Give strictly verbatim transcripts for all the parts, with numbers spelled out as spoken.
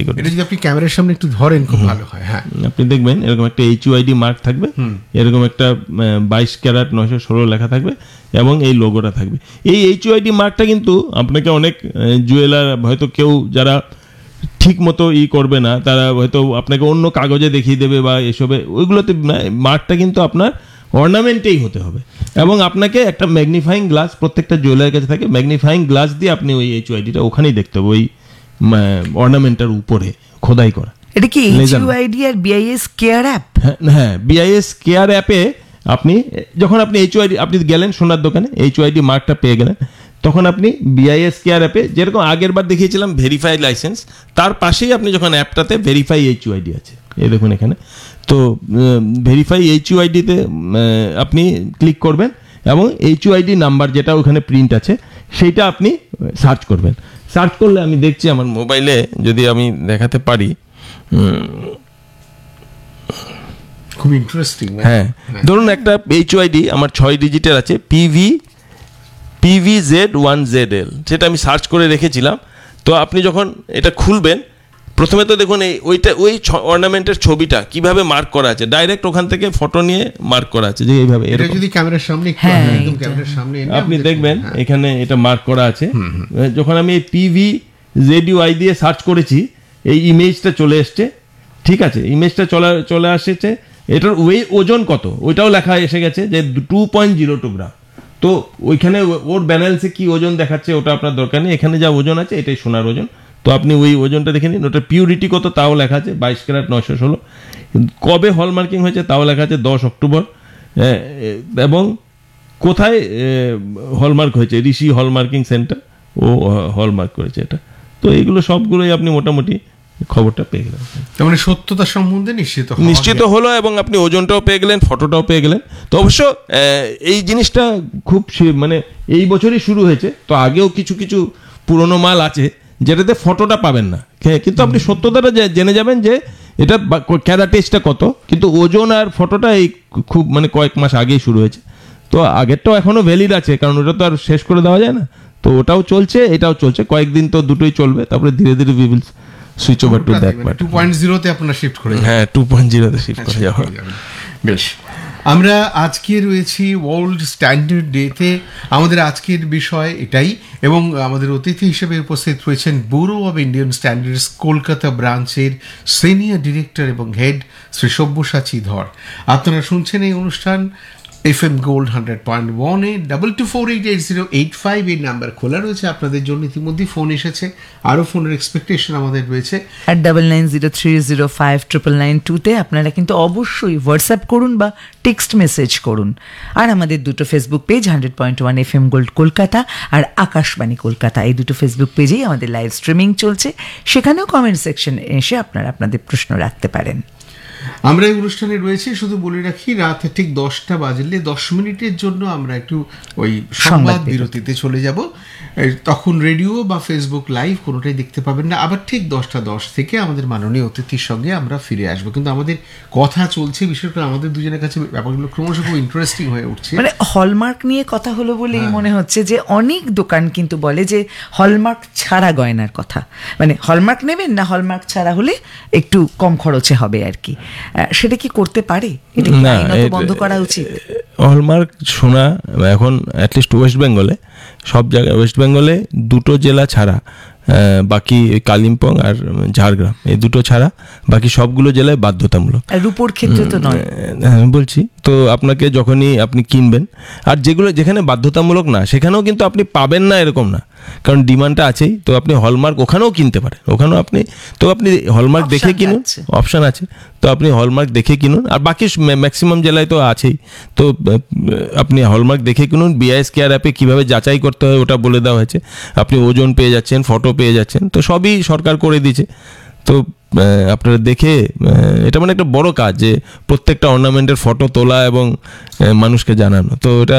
জারি করে। এটা যদি আপনি ক্যামেরার সামনে একটু ধরেন খুব ভালো হয়। হ্যাঁ, আপনি দেখবেন এরকম একটা এইচইউআইডি মার্ক থাকবে, এরকম একটা বাইশ ক্যারেট নয়শো ষোলো লেখা থাকবে এবং এই লোগোটা থাকবে। এই এইচইউআইডি মার্কটা কিন্তু আপনাকে অনেক জুয়েলার হয়তো কেউ যারা ঠিক মতো ই করবে না, তারা হয়তো আপনাকে অন্য কাগজে দেখিয়ে দেবে বা এসবে, ওইগুলোতে মার্কটা কিন্তু আপনার অর্নামেন্টেই হতে হবে। এবং আপনাকে একটা ম্যাগনিফাইং গ্লাস প্রত্যেকটা জুয়েলারের কাছে থাকে, ম্যাগনিফাইং গ্লাস দিয়ে আপনি ওই এইচইউআইডিটা ওখানেই দেখতে হবে, ওই অর্নামেন্টের উপরে খোদাই করা। এটা কি এইচইউআইডি আর বিআইএস কেয়ার অ্যাপ? হ্যাঁ, বিআইএস কেয়ার অ্যাপে আপনি যখন আপনি এইচইউআইডি আপনি গেলেন সোনার দোকানে, এইচইউআইডি মার্কটা পেয়ে গেলেন, তখন আপনি বিআইএস কেয়ার অ্যাপে যেরকম আগের বার দেখিয়েছিলাম ভেরিফাই লাইসেন্স, তার পাশেই আপনি যখন অ্যাপটাতে ভেরিফাই এইচইউআইডি আছে, এই দেখুন এখানে, তো ভেরিফাই এইচইউআইডিতে আপনি ক্লিক করবেন এবং এইচইউআইডি নাম্বার যেটা ওখানে প্রিন্ট আছে সেইটা আপনি সার্চ করবেন। সার্চ করলে আমি দেখছি আমার মোবাইলে যদি আমি দেখাতে পারি, খুব ইন্টারেস্টিং। হ্যাঁ, ধরুন একটা এইচইউআইডি আমার ছয় ডিজিটের আছে, PV PV Z one Z এল, সেটা আমি সার্চ করে রেখেছিলাম। তো আপনি যখন এটা খুলবেন, প্রথমে তো দেখুন এই ওইটা ওই অর্নামেন্টের ছবিটা কিভাবে মার্ক করা আছে, ডাইরেক্ট ওখান থেকে ফটো নিয়ে মার্ক করা আছে, যে এইভাবে এটা যদি ক্যামেরার সামনে একদম ক্যামেরার সামনে আপনি দেখবেন এখানে এটা মার্ক করা আছে। যখন আমি এই পিভি জেডইউআই দিয়ে সার্চ করেছি, এই ইমেজটা চলে এসছে, ঠিক আছে, ইমেজটা চলে চলে আসছে, এটার ওই ওজন কত ওইটাও লেখা এসে গেছে যে two point zero two gram. তো ওইখানে ওর ব্যালেন্সে কি ওজন দেখাচ্ছে ওটা আপনার দরকার নেই, এখানে যা ওজন আছে এটাই সোনার ওজন। তো আপনি ওই ওজনটা দেখে নিন, ওটার পিউরিটি কত তাও লেখা আছে বাইশ ক্যারেট নয়শো ষোলো, কবে হলমার্কিং হয়েছে তাও লেখা আছে দশ অক্টোবর, এবং কোথায় হলমার্ক হয়েছে, ঋষি হলমার্কিং সেন্টার, ও হলমার্ক করেছে এটা। তো এইগুলো সবগুলোই আপনি মোটামুটি খবরটা পেয়ে গেলেন, মানে সত্যতা সম্বন্ধে নিশ্চিত নিশ্চিত হলো, এবং আপনি ওজনটাও পেয়ে গেলেন, ফটোটাও পেয়ে গেলেন। তো অবশ্য এই জিনিসটা খুব মানে এই বছরই শুরু হয়েছে, তো আগেও কিছু কিছু পুরনো মাল আছে যেটাতে ফটোটা পাবেন না, কিন্তু আপনি সত্যতাটা জেনে যাবেন যে এটা ক্যারাটেজটা কত, কিন্তু ওজন আর ফটোটা এই খুব মানে কয়েক মাস আগেই শুরু হয়েছে। তো আগেরটাও এখনো ভ্যালিড আছে, কারণ ওটা তো আর শেষ করে দেওয়া যায় না, তো ওটাও চলছে এটাও চলছে, কয়েকদিন তো দুটোই চলবে, তারপরে ধীরে ধীরে we will switch over to that part. Two point zero তে আপনারা শিফট করে যাবেন। হ্যাঁ, টু পয়েন্ট জিরো তে শিফট করে যাবেন। বেশ, আমরা আজকে রয়েছি ওয়ার্ল্ড স্ট্যান্ডার্ড ডেতে। আমাদের আজকের বিষয় এটাই, এবং আমাদের অতিথি হিসেবে উপস্থিত রয়েছেন bureau of Indian standards Kolkata ব্রাঞ্চের সিনিয়র ডিরেক্টর এবং হেড শ্রী সব্যসাচী ধর। আপনারা শুনছেন এই অনুষ্ঠান F M gold hundred point ওয়ানে। Double two four eight eight zero eight five এই নাম্বার খোলা রয়েছে আপনাদের জন্য, ইতিমধ্যেই ফোন এসেছে, আরও ফোনের এক্সপেকটেশন আমাদের রয়েছে। আর double nine zero three zero five triple nine টুতে আপনারা কিন্তু অবশ্যই হোয়াটসঅ্যাপ করুন বা টেক্সট মেসেজ করুন। আর আমাদের দুটো Facebook page hundred point one F M gold Kolkata আর আকাশবাণী কলকাতা, এই দুটো ফেসবুক পেজেই আমাদের লাইভ স্ট্রিমিং চলছে, সেখানেও কমেন্ট সেকশনে এসে আপনারা আপনাদের প্রশ্ন রাখতে পারেন। আমরা এই অনুষ্ঠানে রয়েছি, শুধু বলে রাখি রাত ঠিক দশটা বাজলে দশ মিনিটের জন্য আমরা একটু ওই সংবাদ বিরতিতে চলে যাব, তখন রেডিও বা ফেসবুক লাইভ কোনোটাই দেখতে পাবেন না। আবার ঠিক দশটা দশ থেকে আমাদের মাননীয় অতিথির সঙ্গে আমরা ফিরে আসবো, কিন্তু আমাদের কথা চলছে, বিশেষ করে আমাদের দুজনের কাছে ব্যাপারগুলো ক্রমশ খুব ইন্টারেস্টিং হয়ে উঠছে। মানে হলমার্ক নিয়ে কথা হলো বলেই মনে হচ্ছে যে অনেক দোকান কিন্তু বলে যে হলমার্ক ছাড়া গয়নার কথা, মানে হলমার্ক নেবেন না, হলমার্ক ছাড়া হলে একটু কম খরচে হবে আর কি, সেটা কি করতে পারে? না, বন্ধ করা উচিত। হলমার্ক সোনা এখন অ্যাটলিস্ট ওয়েস্ট বেঙ্গলে, সব জায়গায় ওয়েস্ট বেঙ্গলে দুটো জেলা ছাড়া বাকি কালিম্পং আর ঝাড়গ্রাম, এই দুটো ছাড়া বাকি সবগুলো জেলায় বাধ্যতামূলক। রূপোর ক্ষেত্রে তো নয়, বলছি তো আপনাকে যখনই আপনি কিনবেন, আর যেগুলো যেখানে বাধ্যতামূলক না সেখানেও কিন্তু আপনি পাবেন না এরকম না, কারণ ডিমান্ডটা আছেই। তো আপনি হলমার্ক ওখানেও কিনতে পারেন, ওখানেও আপনি তো আপনি হলমার্ক দেখে কিনুন, অপশান আছে, তো আপনি হলমার্ক দেখে কিনুন। আর বাকি ম্যাক্সিমাম জেলায় তো আছেই, তো আপনি হলমার্ক দেখে কিনুন। বিআইএস কেয়ার অ্যাপে কীভাবে যাচাই করতে হয় ওটা বলে দেওয়া হয়েছে, আপনি ওজন পেয়ে যাচ্ছেন, ফটো পেয়ে যাচ্ছেন, তো সবই সরকার করে দিয়েছে। তো আপনারা দেখে, এটা মানে একটা বড় কাজ যে প্রত্যেকটা অর্নামেন্টের ফটো তোলা এবং মানুষকে জানানো। তো এটা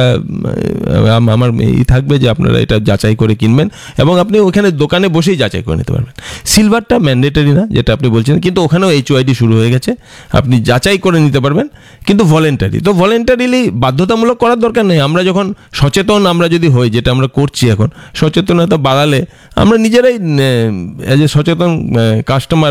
আমার এই থাকবে যে আপনারা এটা যাচাই করে কিনবেন, এবং আপনি ওখানে দোকানে বসেই যাচাই করে নিতে পারবেন। সিলভারটা ম্যান্ডেটরি না, যেটা আপনি বলছেন, কিন্তু ওখানেও এইচওআইডি শুরু হয়ে গেছে, আপনি যাচাই করে নিতে পারবেন, কিন্তু ভলেন্টারি। তো ভলেন্টারিলি বাধ্যতামূলক করার দরকার নেই। আমরা যখন সচেতন আমরা যদি হই, যেটা আমরা করছি এখন, সচেতনতা বাড়ালে আমরা নিজেরাই এজ এ সচেতন কাস্টমার